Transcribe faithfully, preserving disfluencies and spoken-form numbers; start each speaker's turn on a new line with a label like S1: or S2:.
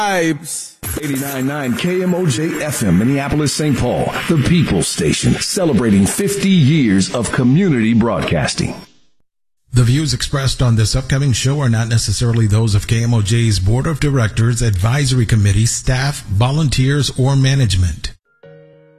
S1: Vibes. eighty-nine point nine K M O J F M, Minneapolis, Saint Paul, the People's Station, celebrating fifty years of community broadcasting.
S2: The views expressed on this upcoming show are not necessarily those of K M O J's Board of Directors, Advisory Committee, staff, volunteers, or management.